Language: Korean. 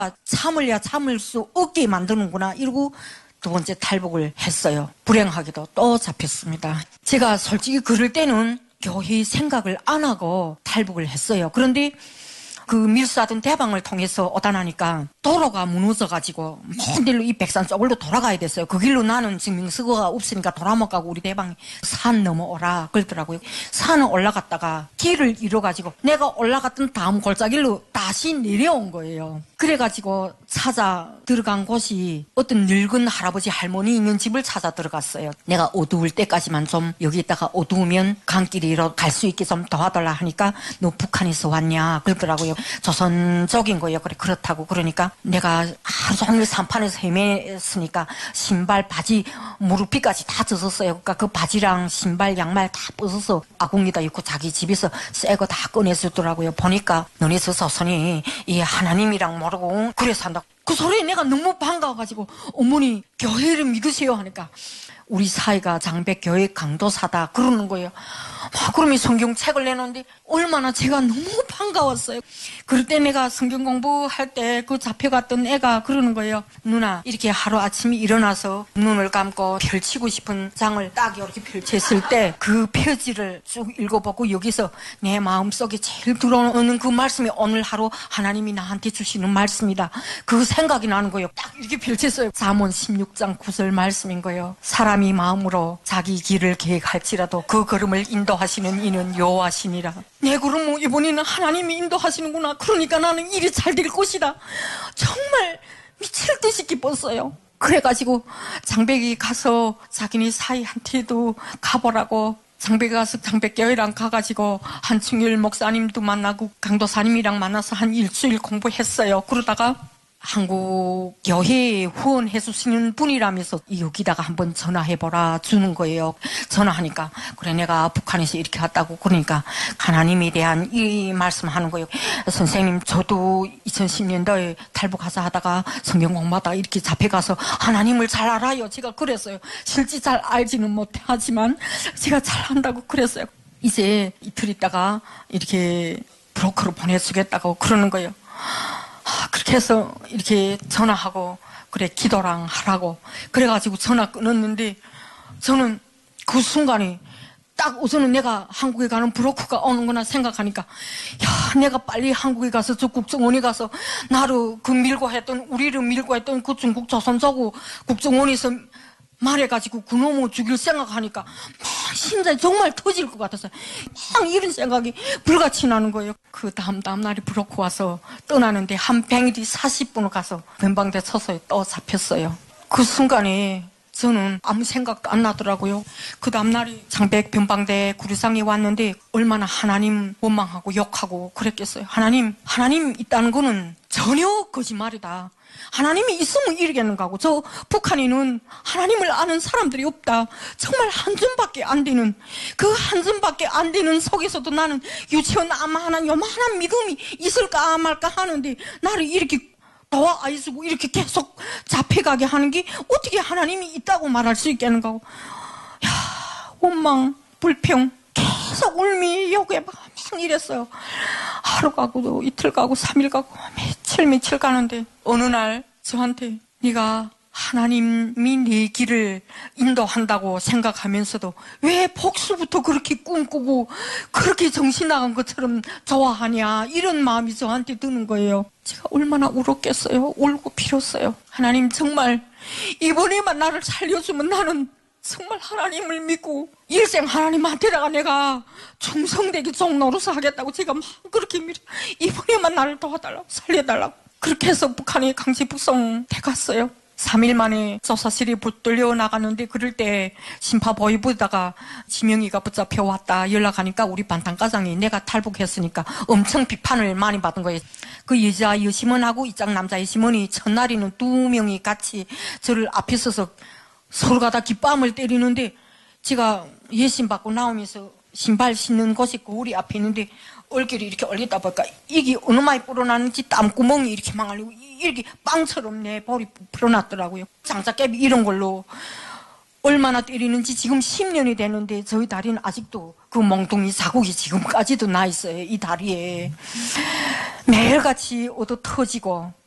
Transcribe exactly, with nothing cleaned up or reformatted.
아, 참을야 참을 수 없게 만드는구나 이러고 두 번째 탈북을 했어요. 불행하게도 또 잡혔습니다. 제가 솔직히 그럴 때는 교회 생각을 안 하고 탈북을 했어요. 그런데 그 밀수하던 대방을 통해서 오다 나니까 도로가 무너져가지고 먼 길로 이 백산 쪽으로 돌아가야 됐어요. 그 길로 나는 증명서가 없으니까 돌아 못 가고 우리 대방이 산 넘어오라 그러더라고요. 산을 올라갔다가 길을 잃어가지고 내가 올라갔던 다음 골짜기로 다시 내려온 거예요. 그래가지고 찾아 들어간 곳이 어떤 늙은 할아버지 할머니 있는 집을 찾아 들어갔어요. 내가 어두울 때까지만 좀 여기 있다가 어두우면 강길이로 갈 수 있게 좀 도와달라 하니까 너 북한에서 왔냐 그러더라고요. 조선적인 거예요. 그래 그렇다고 그러니까 내가 하루 종일 산판에서 헤맸으니까 신발 바지 무릎비까지 다 젖었어요. 그러니까 그 바지랑 신발 양말 다 벗어서 아궁이다 입고 자기 집에서 새 거 다 꺼내주더라고요. 보니까 너네 저 조선이 이 하나님이랑 모르고 그래 산다. 그 소리에 내가 너무 반가워가지고 어머니 교회를 믿으세요 하니까 우리 사이가 장백교회 강도사다 그러는 거예요. 와, 그러면 성경책을 내놓는데 얼마나 제가 너무 반가웠어요. 그럴 때 내가 성경 공부할 때 그 잡혀갔던 애가 그러는 거예요. 누나 이렇게 하루아침에 일어나서 눈을 감고 펼치고 싶은 장을 딱 이렇게 펼쳤을 때 그 표지를 쭉 읽어보고 여기서 내 마음속에 제일 들어오는 그 말씀이 오늘 하루 하나님이 나한테 주시는 말씀이다. 그 생각이 나는 거예요. 딱 이렇게 펼쳤어요. 잠언 십육 장 구 절 말씀인 거예요. 사람이 마음으로 자기 길을 계획할지라도 그 걸음을 인도하시는 이는 여호와시니라. 내 걸음 이번에는 하나님이 인도하시는구나. 그러니까 나는 일이 잘 될 것이다. 정말 미칠 듯이 기뻤어요. 그래가지고 장백이 가서 자기네 사이한테도 가보라고 장백이 가서 장백교회랑 가가지고 한충일 목사님도 만나고 강도사님이랑 만나서 한 일주일 공부했어요. 그러다가 한국 교회에 후원해 주시는 분이라면서 여기다가 한번 전화해보라 주는 거예요. 전화하니까 그래 내가 북한에서 이렇게 왔다고 그러니까 하나님에 대한 이 말씀하는 거예요. 선생님 저도 이천십 년도에 탈북하자 하다가 성경 공부하다가 이렇게 잡혀가서 하나님을 잘 알아요. 제가 그랬어요. 실제 잘 알지는 못하지만 제가 잘 안다고 그랬어요. 이제 이틀 있다가 이렇게 브로커로 보내주겠다고 그러는 거예요. 아, 그렇게 해서 이렇게 전화하고 그래 기도랑 하라고 그래가지고 전화 끊었는데 저는 그 순간에 딱 우선은 내가 한국에 가는 브로커가 오는구나 생각하니까 야 내가 빨리 한국에 가서 저 국정원에 가서 나를 그 밀고 했던 우리를 밀고 했던 그 중국 조선조국 국정원에서 말해가지고 그놈을 죽일 생각하니까 막 심장이 정말 터질 것 같았어요. 막 이런 생각이 불같이 나는 거예요. 그 다음 다음 날이 브로커 와서 떠나는데 한 병이 뒤 사십 분을 가서 변방대 서서히 또 잡혔어요. 그 순간에 저는 아무 생각도 안 나더라고요. 그 다음 날이 장백 변방대 구류상에 왔는데 얼마나 하나님 원망하고 욕하고 그랬겠어요. 하나님 하나님 있다는 거는 전혀 거짓말이다. 하나님이 있으면 이러겠는가 하고 저 북한에는 하나님을 아는 사람들이 없다. 정말 한 줌밖에 안 되는 그 한 줌밖에 안 되는 속에서도 나는 유치원 아마 하나 요만한 믿음이 있을까 말까 하는데 나를 이렇게 도와주고 이렇게 계속 잡혀가게 하는 게 어떻게 하나님이 있다고 말할 수 있겠는가 하고 야 원망 불평 계속 울미 욕에 막 이랬어요. 하루 가고 이틀 가고 삼 일 가고 며칠 며칠 가는데 어느 날 저한테 네가 하나님이 내 길을 인도한다고 생각하면서도 왜 복수부터 그렇게 꿈꾸고 그렇게 정신 나간 것처럼 좋아하냐 이런 마음이 저한테 드는 거예요. 제가 얼마나 울었겠어요. 울고 빌었어요. 하나님 정말 이번에만 나를 살려주면 나는 정말 하나님을 믿고 일생 하나님한테다가 내가 충성되게 종 노릇을 하겠다고 제가 막 그렇게 밀어 이번에만 나를 도와달라고 살려달라고 그렇게 해서 북한에 강제북송 돼갔어요. 삼 일 만에 조사실이 붙들려 나가는데 그럴 때 심파보위부다가 지명이가 붙잡혀 왔다 연락하니까 우리 반탄가장이 내가 탈북했으니까 엄청 비판을 많이 받은 거예요. 그 여자 여심원하고 이짝 남자 여심원이 첫날에는 두 명이 같이 저를 앞에 서서 서로가 다 깃밤을 때리는데 제가 예심 받고 나오면서 신발 신는 곳이 거울이 앞에 있는데 얼굴이 이렇게 올리다 보니까 이게 어느 마이 불어났는지 땀구멍이 이렇게 망하려고 이렇게 빵처럼 내 볼이 불어났더라고요. 장작깨비 이런 걸로 얼마나 때리는지 지금 십 년이 됐는데 저희 다리는 아직도 그 몽둥이 자국이 지금까지도 나 있어요. 이 다리에 매일같이 얻어 터지고